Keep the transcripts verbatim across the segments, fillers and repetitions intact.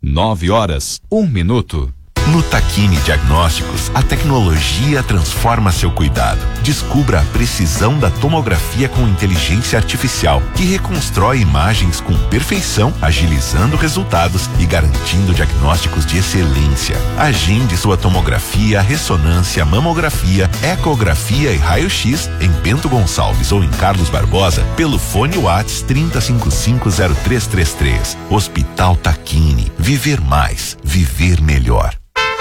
Nove horas, um minuto. No Tachini Diagnósticos, a tecnologia transforma seu cuidado. Descubra a precisão da tomografia com inteligência artificial, que reconstrói imagens com perfeição, agilizando resultados e garantindo diagnósticos de excelência. Agende sua tomografia, ressonância, mamografia, ecografia e raio-x em Bento Gonçalves ou em Carlos Barbosa pelo fone WhatsApp trinta cinquenta e cinco zero três trinta e três. Hospital Tachini. Viver mais. Viver melhor.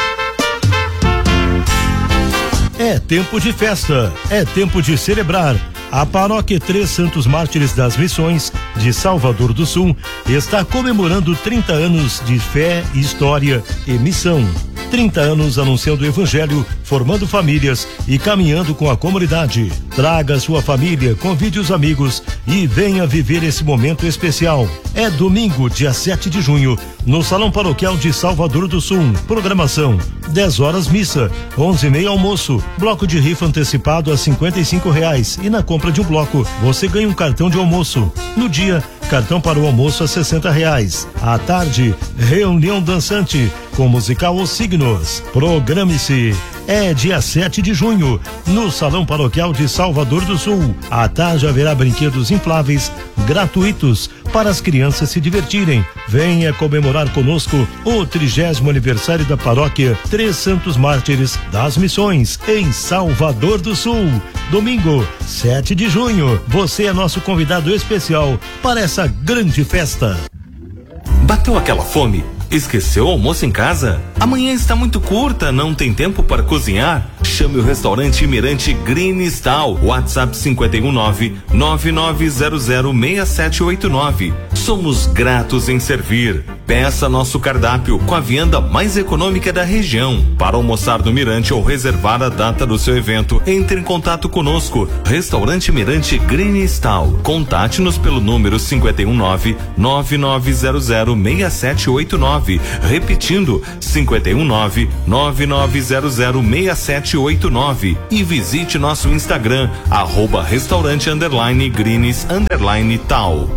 É tempo de festa, é tempo de celebrar. A Paróquia Três Santos Mártires das Missões de Salvador do Sul está comemorando trinta anos de fé, história e missão. trinta anos anunciando o Evangelho, formando famílias e caminhando com a comunidade. Traga sua família, convide os amigos e venha viver esse momento especial. É domingo, dia sete de junho, no Salão Paroquial de Salvador do Sul. Programação: dez horas missa, onze e meia almoço, bloco de rifa antecipado a cinquenta e cinco reais e na compra de um bloco você ganha um cartão de almoço. No dia, cartão para o almoço a sessenta reais. À tarde, reunião dançante com musical Os Signos. Programe-se. É dia sete de junho, no Salão Paroquial de Salvador do Sul. À tarde haverá brinquedos infláveis gratuitos para as crianças se divertirem. Venha comemorar conosco o trigésimo aniversário da Paróquia Três Santos Mártires das Missões, em Salvador do Sul. Domingo, sete de junho. Você é nosso convidado especial para essa grande festa. Bateu aquela fome? Esqueceu o almoço em casa? Amanhã está muito curta, não tem tempo para cozinhar? Chame o restaurante Mirante Green Style. WhatsApp cinco um nove, nove nove zero zero, seis sete oito nove. Somos gratos em servir. Peça nosso cardápio com a vianda mais econômica da região. Para almoçar no Mirante ou reservar a data do seu evento, entre em contato conosco. Restaurante Mirante Green Style. Contate-nos pelo número cinco um nove, nove nove zero zero, seis sete oito nove. Repetindo, cinco um nove, nove nove zero zero, seis sete oito nove. E visite nosso Instagram, arroba restaurante underline greens underline tal.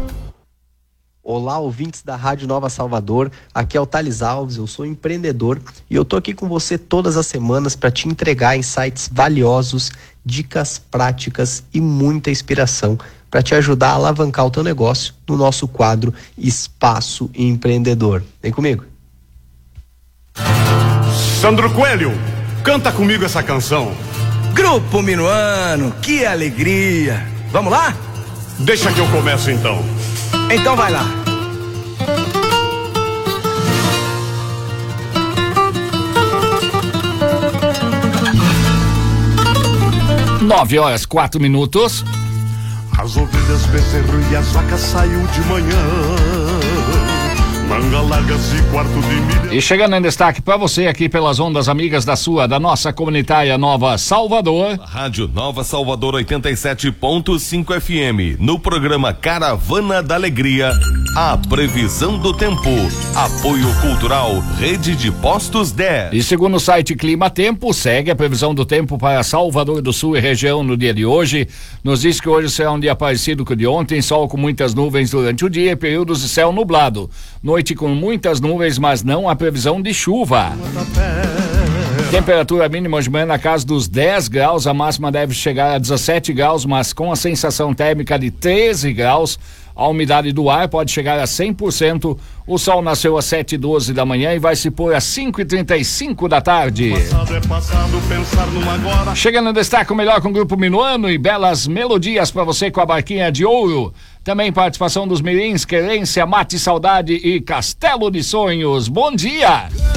Olá, ouvintes da Rádio Nova Salvador, aqui é o Thales Alves, eu sou empreendedor e eu tô aqui com você todas as semanas para te entregar insights valiosos, dicas práticas e muita inspiração para te ajudar a alavancar o teu negócio no nosso quadro Espaço Empreendedor. Vem comigo. Sandro Coelho, canta comigo essa canção. Grupo Minuano, que alegria! Vamos lá? Deixa que eu começo então. Então vai lá. Nove horas, quatro minutos. As ovelhas, bezerro e as vacas saiu de manhã. Manga largas e quarto de milha. E chegando em destaque para você aqui pelas ondas amigas da sua, da nossa comunitária Nova Salvador. Rádio Nova Salvador oitenta e sete ponto cinco F M. No programa Caravana da Alegria, a previsão do tempo. Apoio Cultural, Rede de Postos dez. E segundo o site Clima Tempo, segue a previsão do tempo para Salvador do Sul e região no dia de hoje. Nos diz que hoje será um dia parecido com o de ontem, sol com muitas nuvens durante o dia e períodos de céu nublado. Noite com muitas nuvens, mas não há previsão de chuva. Temperatura mínima hoje de manhã na casa dos dez graus, a máxima deve chegar a dezessete graus, mas com a sensação térmica de treze graus. A umidade do ar pode chegar a cem por cento. O sol nasceu às sete e doze da manhã e vai se pôr às cinco e trinta e cinco da tarde. Passado é passado, pensar numa agora. Chegando em destaque o melhor com o Grupo Minuano e belas melodias para você com a barquinha de ouro. Também participação dos mirins, Querência, Mate Saudade e Castelo de Sonhos. Bom dia!